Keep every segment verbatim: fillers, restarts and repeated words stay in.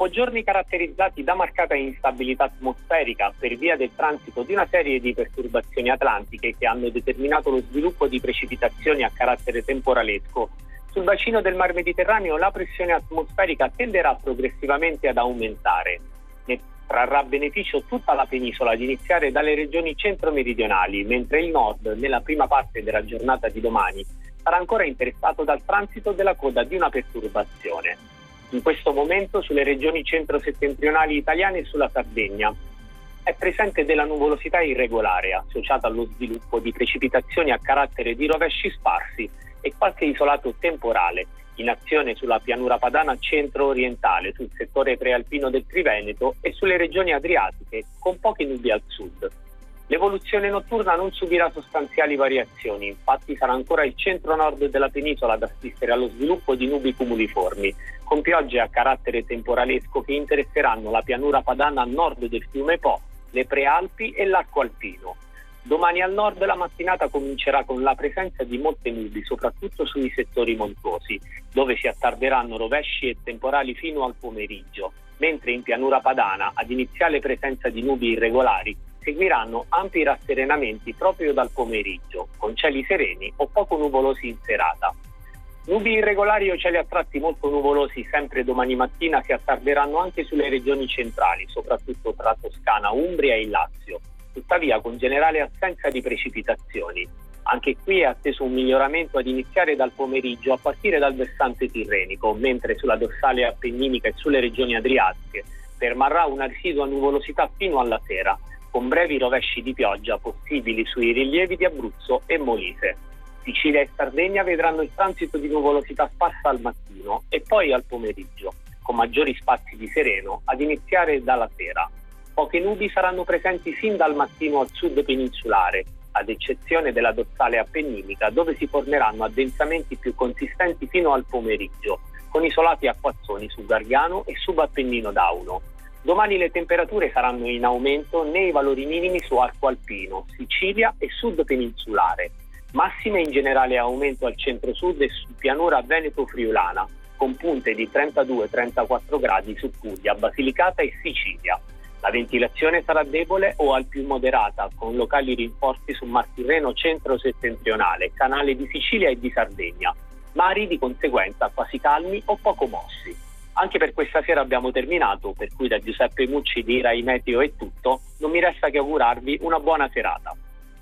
Dopo giorni caratterizzati da marcata instabilità atmosferica per via del transito di una serie di perturbazioni atlantiche che hanno determinato lo sviluppo di precipitazioni a carattere temporalesco, sul bacino del Mar Mediterraneo la pressione atmosferica tenderà progressivamente ad aumentare. Ne trarrà beneficio tutta la penisola, ad iniziare dalle regioni centro-meridionali, mentre il nord, nella prima parte della giornata di domani, sarà ancora interessato dal transito della coda di una perturbazione. In questo momento sulle regioni centro-settentrionali italiane e sulla Sardegna è presente della nuvolosità irregolare associata allo sviluppo di precipitazioni a carattere di rovesci sparsi e qualche isolato temporale in azione sulla pianura padana centro-orientale, sul settore prealpino del Triveneto e sulle regioni adriatiche, con poche nubi al sud. L'evoluzione notturna non subirà sostanziali variazioni, infatti sarà ancora il centro-nord della penisola ad assistere allo sviluppo di nubi cumuliformi, con piogge a carattere temporalesco che interesseranno la pianura padana a nord del fiume Po, le prealpi e l'arco alpino. Domani al nord la mattinata comincerà con la presenza di molte nubi, soprattutto sui settori montuosi, dove si attarderanno rovesci e temporali fino al pomeriggio, mentre in pianura padana, ad iniziale presenza di nubi irregolari, seguiranno ampi rasserenamenti proprio dal pomeriggio, con cieli sereni o poco nuvolosi in serata. Nubi irregolari o cieli a tratti molto nuvolosi sempre domani mattina si attarderanno anche sulle regioni centrali, soprattutto tra Toscana, Umbria e il Lazio, tuttavia con generale assenza di precipitazioni. Anche qui è atteso un miglioramento ad iniziare dal pomeriggio a partire dal versante tirrenico, mentre sulla dorsale appenninica e sulle regioni adriatiche permarrà una residua nuvolosità fino alla sera, con brevi rovesci di pioggia possibili sui rilievi di Abruzzo e Molise. Sicilia e Sardegna vedranno il transito di nuvolosità sparsa al mattino e poi al pomeriggio, con maggiori spazi di sereno ad iniziare dalla sera. Poche nubi saranno presenti sin dal mattino al sud peninsulare, ad eccezione della dorsale appenninica, dove si formeranno addensamenti più consistenti fino al pomeriggio, con isolati acquazzoni su Gargano e subappennino d'Auno. Domani le temperature saranno in aumento nei valori minimi su arco alpino, Sicilia e sud peninsulare. Massime in generale aumento al centro-sud e su pianura veneto-friulana, con punte di trentadue trentaquattro gradi su Puglia, Basilicata e Sicilia. La ventilazione sarà debole o al più moderata, con locali rinforzi su Mar Tirreno centro-settentrionale, canale di Sicilia e di Sardegna. Mari di conseguenza quasi calmi o poco mossi. Anche per questa sera abbiamo terminato, per cui da Giuseppe Mucci di Rai Meteo è tutto. Non mi resta che augurarvi una buona serata.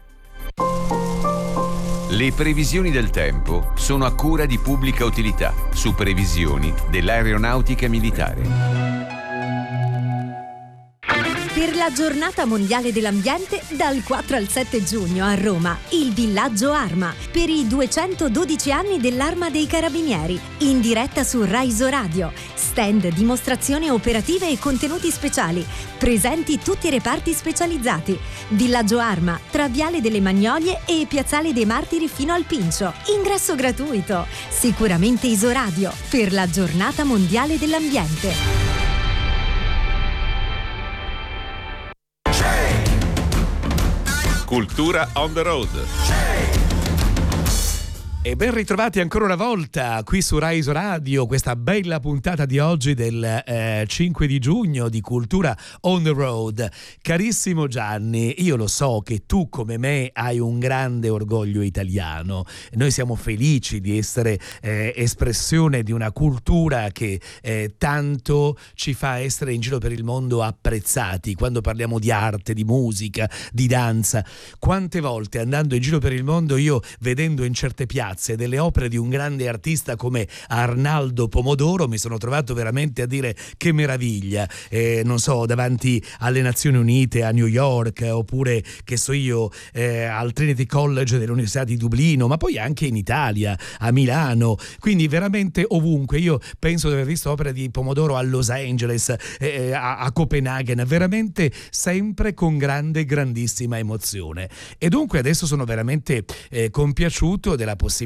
Le previsioni del tempo sono a cura di Pubblica Utilità, su previsioni dell'aeronautica militare. Per la giornata mondiale dell'ambiente, dal quattro al sette giugno a Roma, il Villaggio Arma, per i duecentododici anni dell'Arma dei Carabinieri, in diretta su Rai Radio. Stand, dimostrazioni operative e contenuti speciali. Presenti tutti i reparti specializzati. Villaggio Arma, tra Viale delle Magnolie e Piazzale dei Martiri fino al Pincio. Ingresso gratuito. Sicuramente Isoradio, per la giornata mondiale dell'ambiente. Cultura on the road. E ben ritrovati ancora una volta qui su Rai Radio, questa bella puntata di oggi del eh, cinque di giugno di Cultura on the Road. Carissimo Gianni, io lo so che tu come me hai un grande orgoglio italiano. Noi siamo felici di essere eh, espressione di una cultura che eh, tanto ci fa essere in giro per il mondo apprezzati. Quando parliamo di arte, di musica, di danza, quante volte andando in giro per il mondo io, vedendo in certe piazze delle opere di un grande artista come Arnaldo Pomodoro, mi sono trovato veramente a dire che meraviglia, eh, non so, davanti alle Nazioni Unite a New York, oppure che so io eh, al Trinity College dell'Università di Dublino, ma poi anche in Italia, a Milano, quindi veramente ovunque. Io penso di aver visto opere di Pomodoro a Los Angeles, eh, a, a Copenaghen, veramente sempre con grande, grandissima emozione. E dunque adesso sono veramente eh, compiaciuto della possibilità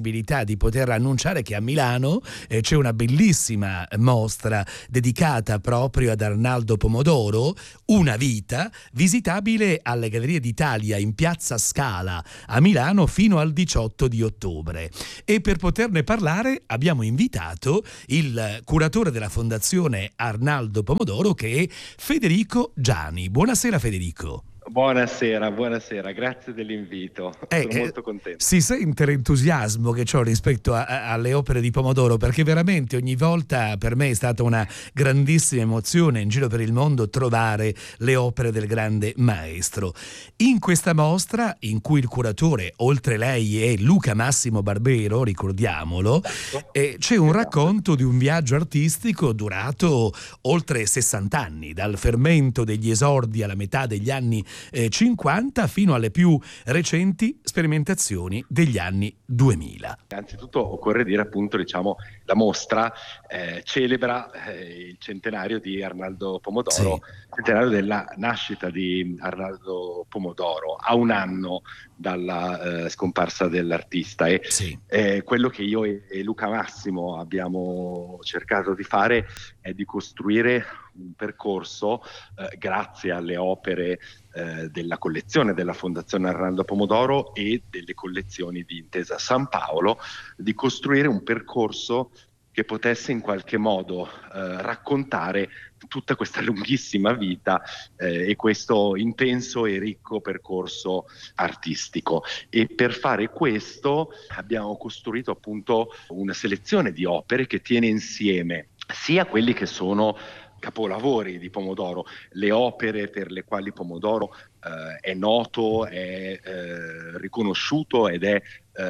possibilità di poter annunciare che a Milano eh, c'è una bellissima mostra dedicata proprio ad Arnaldo Pomodoro, Una vita, visitabile alle Gallerie d'Italia in Piazza Scala a Milano fino al diciotto di ottobre. E per poterne parlare abbiamo invitato il curatore della Fondazione Arnaldo Pomodoro, che è Federico Giani. Buonasera Federico. Buonasera, buonasera, grazie dell'invito, eh, sono molto contento. Eh, si sente l'entusiasmo che ho rispetto a, a, alle opere di Pomodoro, perché veramente ogni volta per me è stata una grandissima emozione in giro per il mondo trovare le opere del grande maestro. In questa mostra, in cui il curatore, oltre lei, è Luca Massimo Barbero, ricordiamolo, eh, c'è un racconto di un viaggio artistico durato oltre sessanta anni, dal fermento degli esordi alla metà degli anni cinquanta fino alle più recenti sperimentazioni degli anni duemila. Anzitutto occorre dire appunto diciamo la mostra eh, celebra eh, il centenario di Arnaldo Pomodoro, sì. Il centenario della nascita di Arnaldo Pomodoro, a un anno dalla eh, scomparsa dell'artista e sì. eh, quello che io e, e Luca Massimo abbiamo cercato di fare è di costruire un percorso eh, grazie alle opere eh, della collezione della Fondazione Arnaldo Pomodoro e delle collezioni di Intesa San Paolo, di costruire un percorso che potesse in qualche modo eh, raccontare tutta questa lunghissima vita eh, e questo intenso e ricco percorso artistico. E per fare questo abbiamo costruito appunto una selezione di opere che tiene insieme sia quelli che sono capolavori di Pomodoro, le opere per le quali Pomodoro eh, è noto, è eh, riconosciuto ed è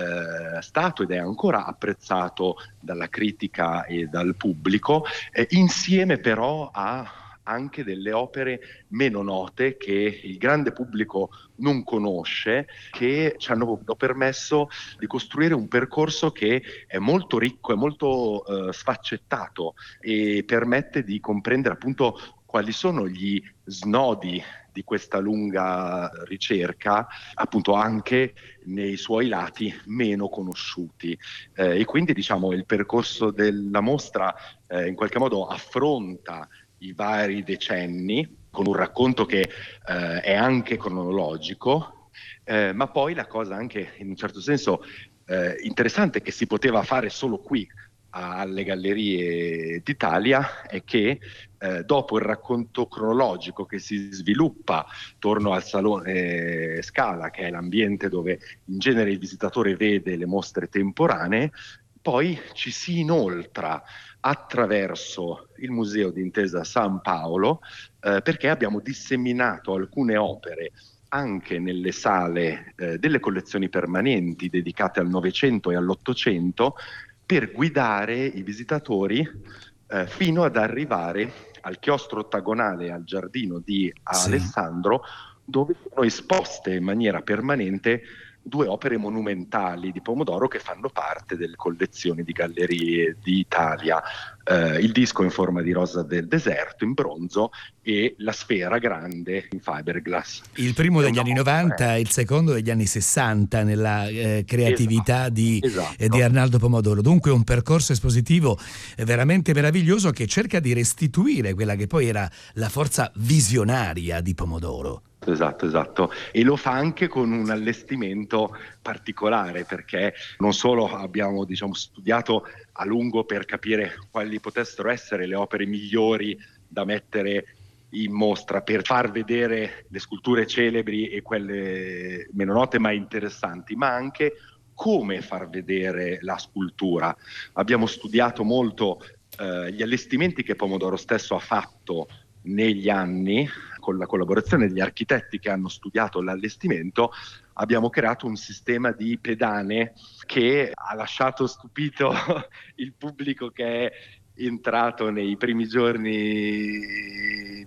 eh, stato ed è ancora apprezzato dalla critica e dal pubblico, eh, insieme però a anche delle opere meno note che il grande pubblico non conosce, che ci hanno permesso di costruire un percorso che è molto ricco, è molto eh, sfaccettato e permette di comprendere appunto quali sono gli snodi di questa lunga ricerca, appunto anche nei suoi lati meno conosciuti. Eh, e quindi diciamo il percorso della mostra eh, in qualche modo affronta i vari decenni, con un racconto che eh, è anche cronologico, eh, ma poi la cosa anche in un certo senso eh, interessante che si poteva fare solo qui alle Gallerie d'Italia è che eh, dopo il racconto cronologico che si sviluppa attorno al Salone eh, Scala, che è l'ambiente dove in genere il visitatore vede le mostre temporanee, poi ci si inoltra attraverso il Museo di Intesa San Paolo eh, perché abbiamo disseminato alcune opere anche nelle sale eh, delle collezioni permanenti dedicate al Novecento e all'Ottocento per guidare i visitatori eh, fino ad arrivare al chiostro ottagonale al giardino di sì. Alessandro, dove sono esposte in maniera permanente due opere monumentali di Pomodoro che fanno parte delle collezioni di Gallerie d'Italia, eh, il disco in forma di rosa del deserto in bronzo e la sfera grande in fiberglass. Il primo degli anni novanta e il secondo degli anni sessanta nella eh, creatività esatto, di, esatto. Eh, di Arnaldo Pomodoro. Dunque un percorso espositivo veramente meraviglioso che cerca di restituire quella che poi era la forza visionaria di Pomodoro. Esatto, esatto. E lo fa anche con un allestimento particolare, perché non solo abbiamo diciamo studiato a lungo per capire quali potessero essere le opere migliori da mettere in mostra per far vedere le sculture celebri e quelle meno note ma interessanti, ma anche come far vedere la scultura. Abbiamo studiato molto eh, gli allestimenti che Pomodoro stesso ha fatto negli anni, con la collaborazione degli architetti che hanno studiato l'allestimento, abbiamo creato un sistema di pedane che ha lasciato stupito il pubblico che è entrato nei primi giorni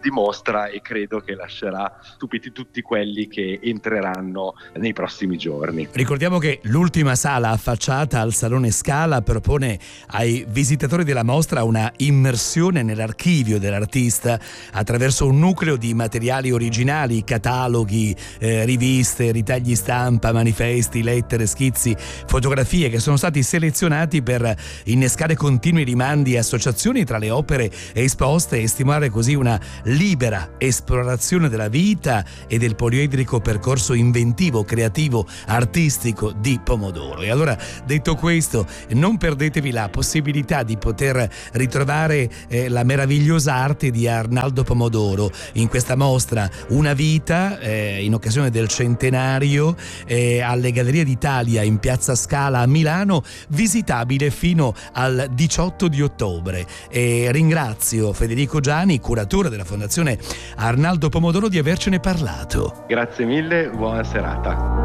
dimostra, e credo che lascerà stupiti tutti quelli che entreranno nei prossimi giorni. Ricordiamo che l'ultima sala affacciata al Salone Scala propone ai visitatori della mostra una immersione nell'archivio dell'artista attraverso un nucleo di materiali originali, cataloghi, eh, riviste, ritagli stampa, manifesti, lettere, schizzi, fotografie che sono stati selezionati per innescare continui rimandi e associazioni tra le opere esposte e stimolare così una libera esplorazione della vita e del poliedrico percorso inventivo, creativo, artistico di Pomodoro. E allora, detto questo, non perdetevi la possibilità di poter ritrovare eh, la meravigliosa arte di Arnaldo Pomodoro in questa mostra Una vita, eh, in occasione del centenario, eh, alle Gallerie d'Italia in Piazza Scala a Milano, visitabile fino al diciotto di ottobre. E ringrazio Federico Giani, curatore della Fondazione Arnaldo Pomodoro, di avercene parlato. Grazie mille, buona serata.